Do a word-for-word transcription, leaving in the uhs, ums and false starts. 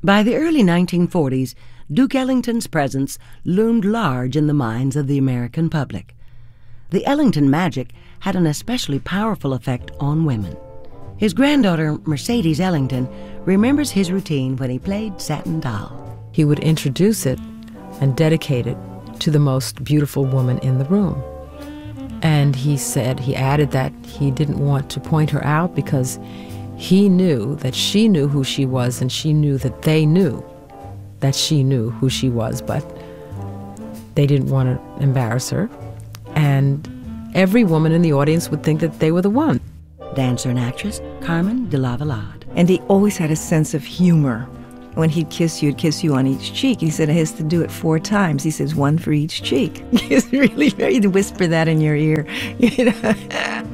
By the early nineteen forties, Duke Ellington's presence loomed large in the minds of the American public. The Ellington magic had an especially powerful effect on women. His granddaughter, Mercedes Ellington, remembers his routine when he played Satin Doll. He would introduce it and dedicate it to the most beautiful woman in the room. And he said, he added that he didn't want to point her out because he knew that she knew who she was, and she knew that they knew that she knew who she was, but they didn't want to embarrass her. And every woman in the audience would think that they were the one. Dancer and actress Carmen de Lavallade. And he always had a sense of humor. When he'd kiss you, he'd kiss you on each cheek. He said he has to do it four times. He says one for each cheek. It's really very, he'd whisper that in your ear. You know?